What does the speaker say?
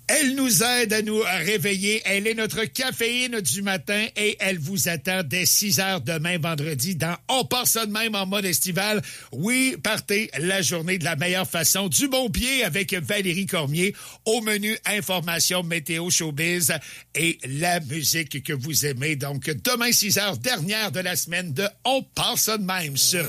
Elle nous aide à nous réveiller. Elle est notre caféine du matin et elle vous attend dès 6 heures demain, vendredi, dans On part ça de même en mode estival. Oui, partez la journée de la meilleure façon. Du bon pied avec Valérie Cormier. Au menu, information, météo, showbiz et la musique que vous aimez. Donc, demain, 6 heures, dernière de la semaine de On part ça de même sur